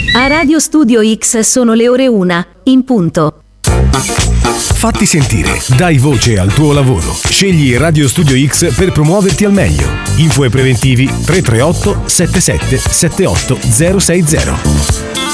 A Radio Studio X sono le ore 1, in punto. Fatti sentire, dai voce al tuo lavoro. Scegli Radio Studio X per promuoverti al meglio. Info e preventivi 338 77 78 060.